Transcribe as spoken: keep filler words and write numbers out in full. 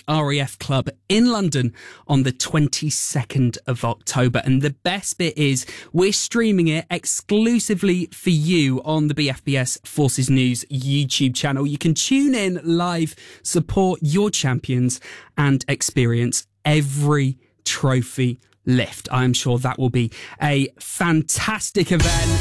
R A F Club in London on the twenty-second of October. And the best bit is we're streaming it exclusively for you on the B F B S Forces News YouTube channel. You can tune in live, support your champions and experience every trophy lift. I'm sure that will be a fantastic event.